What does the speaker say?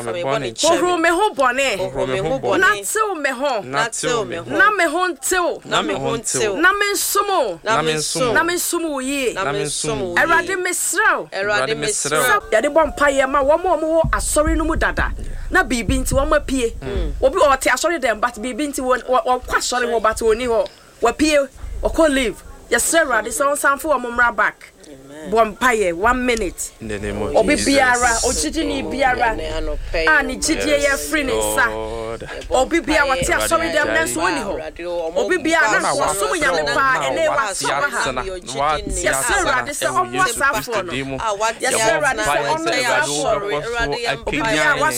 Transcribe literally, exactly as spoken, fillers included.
me bone. Ohro me ho bone. Ohro me ho bone. Na tew me ho. Na tew me ho. Na me ho tew. Na me ho tew. Na me nsumo. Na me nsumo. Na me nsumo ye. Na me nsumo. Erade mesrew. Erade mesrew. Ya de bom paye ma wo mo mo asori no mu dada. Na bibi nti wo ma pie. Obi o te asori dem but bibi nti wo wo kwa asori wo but oni ho. Wa pie o ko live. Yes erade so sanfo wo mra back. Bom paye one minute. In the name of Obi Jesus. biara ojiji ni biara. Ani jiji ye free ni sa. Obi bia wate asori dem na so oni ho. Obi bia na so so nyame pa ene wa so ha. Yes erade se omo asafo no. Yes erade se omo asafo. Obi bia